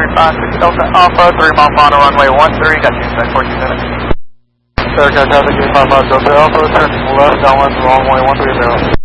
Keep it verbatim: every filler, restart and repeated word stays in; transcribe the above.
five six Delta Alpha, three mile final runway one three, got you inside fourteen minutes. Aircraft traffic eight five five Delta Alpha, turning left downwind runway one three zero.